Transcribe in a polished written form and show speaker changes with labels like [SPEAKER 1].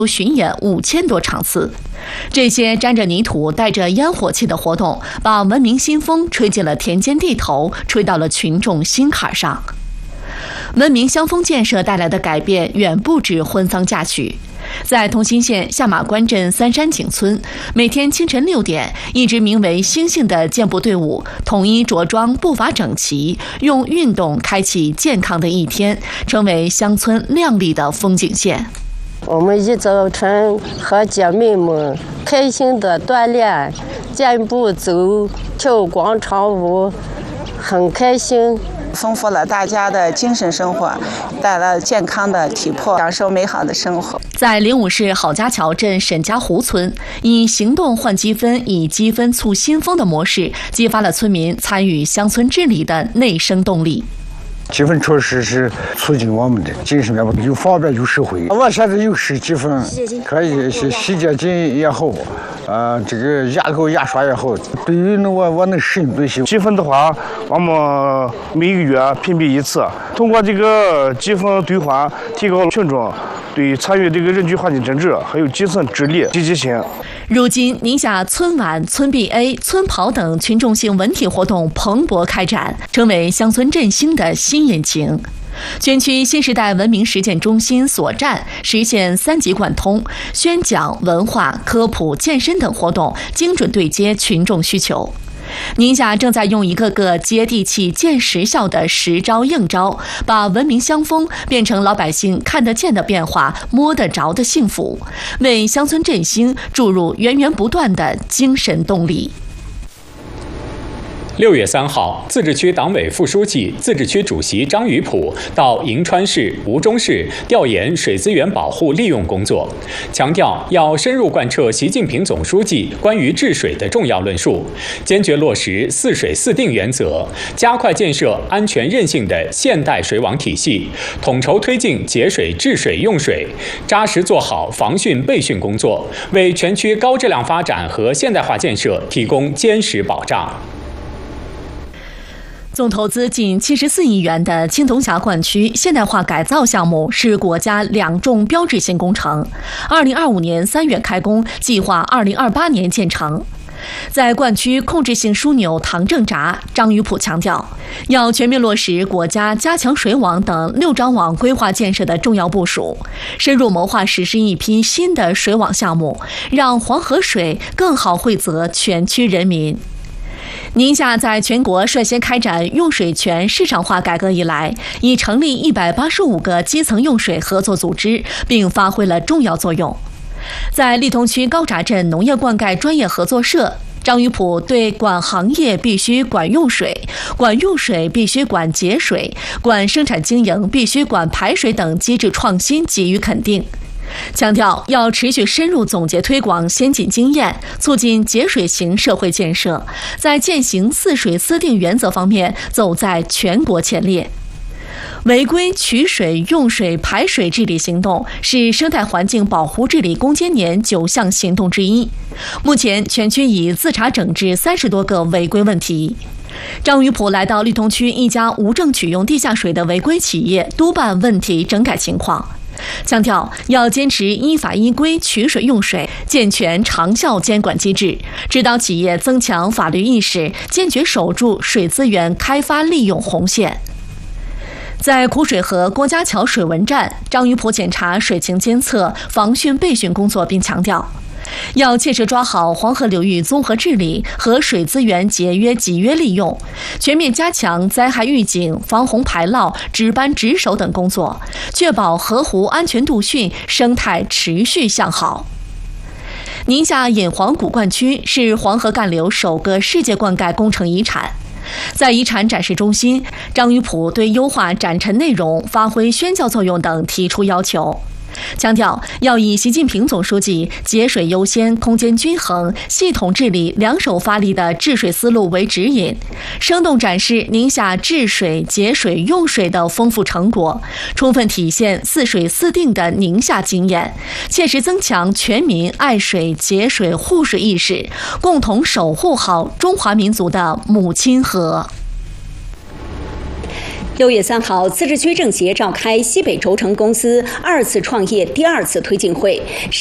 [SPEAKER 1] 巡演5000多场次。这些沾着泥土、带着烟火气的活动，把文明新风吹进了田间地头，吹到了群众心坎上。文明乡风建设带来的改变远不止婚丧嫁娶。在通心县下马关镇三山井村，每天清晨6点，一支名为“星星”的健步队伍统一着装，步伐整齐，用运动开启健康的一天，成为乡村亮丽的风景线。
[SPEAKER 2] 我们一早晨和姐妹们开心的锻炼，健步走，跳广场舞，很开心。
[SPEAKER 3] 丰富了大家的精神生活，带来健康的体魄，享受美好的生活。
[SPEAKER 1] 在灵武市郝家桥镇沈家湖村，以行动换积分，以积分促新风的模式，激发了村民参与乡村治理的内生动力。
[SPEAKER 4] 积分确实是促进我们的精神面貌，又方便又实惠。我现在有10积分，可以洗洁精也好，这个牙膏牙刷也好，对于我能适应这些。
[SPEAKER 5] 积分的话，我们每个月评比一次，通过这个积分兑换，提高群众对参与这个人居环境整治还有基层治理积极性。
[SPEAKER 1] 如今，宁夏村晚、村 BA、村跑等群众性文体活动蓬勃开展，成为乡村振兴的新引擎。全区新时代文明实践中心所站实现3级贯通，宣讲、文化、科普、健身等活动精准对接群众需求。宁夏正在用一个个接地气、见实效的实招硬招，把文明乡风变成老百姓看得见的变化、摸得着的幸福，为乡村振兴注入源源不断的精神动力。
[SPEAKER 6] 6月3号，自治区党委副书记、自治区主席张宇普到银川市、吴忠市调研水资源保护利用工作，强调要深入贯彻习近平总书记关于治水的重要论述，坚决落实4水4定原则，加快建设安全韧性的现代水网体系，统筹推进节水治水用水，扎实做好防汛备汛工作，为全区高质量发展和现代化建设提供坚实保障。
[SPEAKER 1] 总投资近74亿元的青铜峡灌区现代化改造项目是国家2重标志性工程，2025年3月开工，计划2028年建成。在灌区控制性枢纽唐正闸，张宇普强调，要全面落实国家加强水网等6张网规划建设的重要部署，深入谋划实施一批新的水网项目，让黄河水更好惠泽全区人民。宁夏在全国率先开展用水权市场化改革以来，已成立185个基层用水合作组织，并发挥了重要作用。在利通区高闸镇农业灌溉专业合作社，张宇普对管行业必须管用水、管用水必须管节水、管生产经营必须管排水等机制创新给予肯定，强调要持续深入总结推广先进经验，促进节水型社会建设，在践行4水4定原则方面走在全国前列。违规取水、用水、排水治理行动是生态环境保护治理攻坚年9项行动之一。目前，全区已自查整治30多个违规问题。张宇普来到利通区一家无证取用地下水的违规企业督办问题整改情况，强调要坚持依法依规取水用水，健全长效监管机制，指导企业增强法律意识，坚决守住水资源开发利用红线。在苦水河郭家桥水文站，张宇普检查水情监测、防汛备汛工作，并强调，要切实抓好黄河流域综合治理和水资源节约集约利用，全面加强灾害预警、防洪排涝、值班值守等工作，确保河湖安全度汛，生态持续向好。宁夏引黄古灌区是黄河干流首个世界灌溉工程遗产。在遗产展示中心，张宇普对优化展陈内容、发挥宣教作用等提出要求，强调要以习近平总书记节水优先、空间均衡、系统治理两手发力的治水思路为指引，生动展示宁夏治水、节水、用水的丰富成果，充分体现4水4定的宁夏经验，切实增强全民爱水、节水、护水意识，共同守护好中华民族的母亲河。
[SPEAKER 7] 6月3号，自治区政协召开西北轴承公司2次创业第2次推进会。